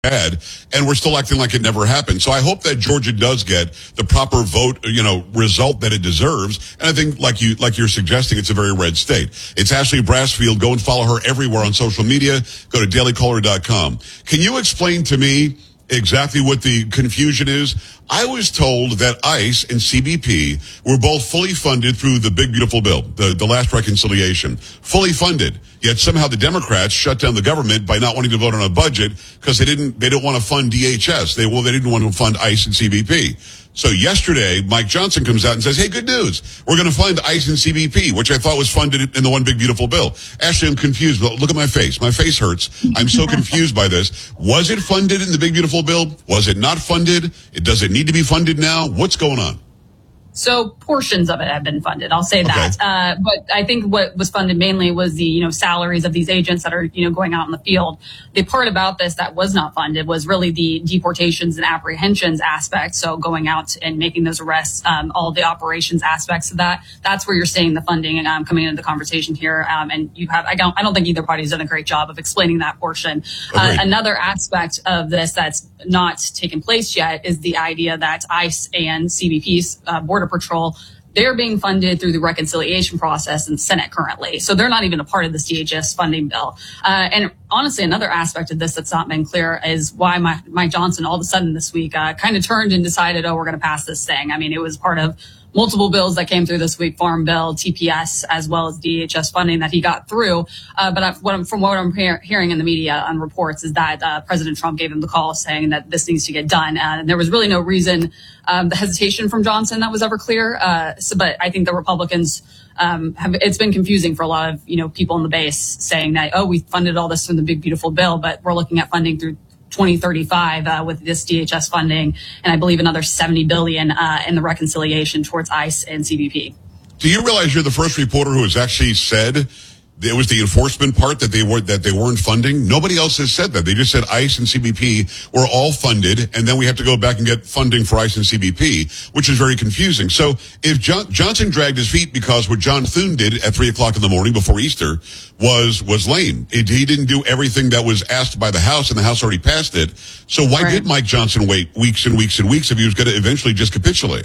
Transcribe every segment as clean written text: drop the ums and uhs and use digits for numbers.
had, and we're still acting like it never happened. So I hope that Georgia does get the proper vote, result that it deserves. And I think, like you're suggesting, it's a very red state. It's Ashley Brassfield. Go and follow her everywhere on social media. Go to dailycaller.com. Can you explain to me exactly what the confusion is? I was told that ICE and CBP were both fully funded through the big beautiful bill, the last reconciliation, fully funded. Yet somehow the Democrats shut down the government by not wanting to vote on a budget because they didn't want to fund DHS. They didn't want to fund ICE and CBP. So yesterday, Mike Johnson comes out and says, hey, good news. We're going to fund ICE and CBP, which I thought was funded in the one big beautiful bill. Actually, I'm confused. But look at my face. My face hurts. I'm so confused by this. Was it funded in the big beautiful bill? Was it not funded? Does it need to be funded now? What's going on? So portions of it have been funded. I'll say that. Okay. But I think what was funded mainly was the, salaries of these agents that are, going out in the field. The part about this that was not funded was really the deportations and apprehensions aspect. So going out and making those arrests, all the operations aspects of that. That's where you're seeing the funding and coming into the conversation here. And I don't think either party's done a great job of explaining that portion. Another aspect of this that's not taken place yet is the idea that ICE and CBP's Border Patrol, they're being funded through the reconciliation process in the Senate currently. So they're not even a part of this DHS funding bill. And honestly, another aspect of this that's not been clear is why Mike Johnson all of a sudden this week kind of turned and decided, we're going to pass this thing. I mean, it was part of multiple bills that came through this week, Farm Bill, TPS, as well as DHS funding that he got through. But from what I'm hearing in the media and reports is that President Trump gave him the call saying that this needs to get done. And there was really no reason, the hesitation from Johnson that was ever clear. But I think the Republicans it's been confusing for a lot of, people in the base saying that, we funded all this from the big, beautiful bill, but we're looking at funding through 2035 with this DHS funding, and I believe another $70 billion in the reconciliation towards ICE and CBP. Do you realize you're the first reporter who has actually said it was the enforcement part that they weren't funding? Nobody else has said that. They just said ICE and CBP were all funded, and then we have to go back and get funding for ICE and CBP, which is very confusing. So if Johnson dragged his feet because what John Thune did at 3:00 in the morning before Easter was lame. He didn't do everything that was asked by the House, and the House already passed it. So why did Mike Johnson wait weeks and weeks and weeks if he was going to eventually just capitulate?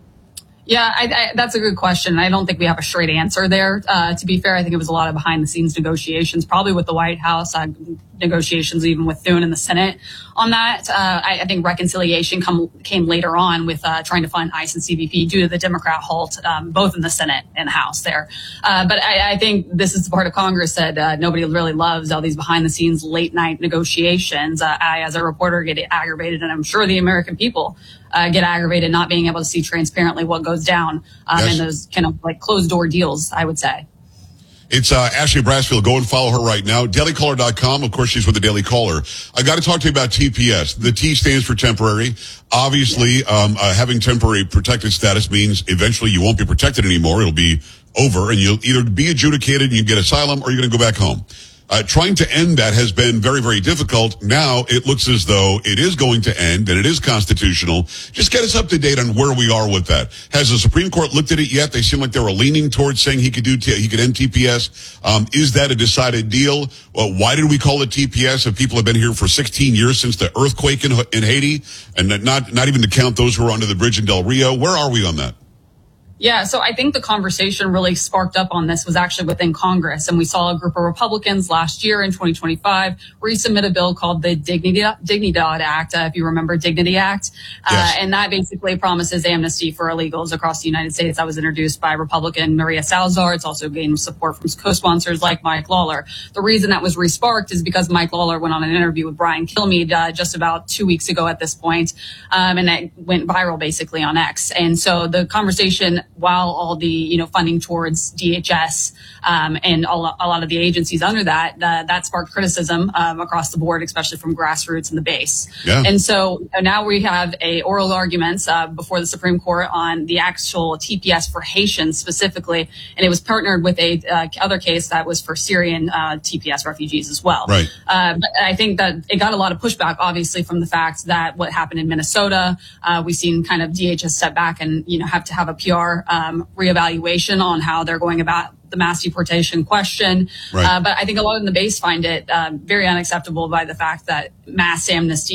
Yeah, that's a good question. I don't think we have a straight answer there. To be fair, I think it was a lot of behind the scenes negotiations, probably with the White House, negotiations even with Thune in the Senate on that. I think reconciliation came later on with trying to fund ICE and CBP due to the Democrat halt, both in the Senate and the House there. But I think this is the part of Congress that nobody really loves, all these behind the scenes late night negotiations. I, as a reporter, get aggravated, and I'm sure the American people get aggravated not being able to see transparently what goes down in those kind of like closed door deals, I would say. It's Ashley Brassfield. Go and follow her right now. DailyCaller.com. Of course, she's with the Daily Caller. I got to talk to you about TPS. The T stands for temporary. Obviously, having temporary protected status means eventually you won't be protected anymore. It'll be over, and you'll either be adjudicated and you get asylum, or you're going to go back home. Trying to end that has been very, very difficult. Now it looks as though it is going to end and it is constitutional. Just get us up to date on where we are with that. Has the Supreme Court looked at it yet? They seem like they were leaning towards saying he could end TPS. Is that a decided deal? Well, why did we call it TPS if people have been here for 16 years since the earthquake in Haiti, and not even to count those who are under the bridge in Del Rio? Where are we on that? Yeah, so I think the conversation really sparked up on this was actually within Congress. And we saw a group of Republicans last year in 2025 resubmit a bill called the Dignidad Act, if you remember Dignity Act. Yes. And that basically promises amnesty for illegals across the United States. That was introduced by Republican Maria Salazar. It's also gained support from co-sponsors like Mike Lawler. The reason that was resparked is because Mike Lawler went on an interview with Brian Kilmeade just about 2 weeks ago at this point, and that went viral basically on X. And so the conversation, while all the funding towards DHS and a lot of the agencies under that sparked criticism across the board, especially from grassroots and the base. Yeah. And so now we have oral arguments before the Supreme Court on the actual TPS for Haitians specifically, and it was partnered with a other case that was for Syrian TPS refugees as well. Right. But I think that it got a lot of pushback, obviously, from the fact that what happened in Minnesota, we've seen kind of DHS step back and have to have a PR reevaluation on how they're going about the mass deportation question. Right. But I think a lot in the base find it very unacceptable by the fact that mass amnesty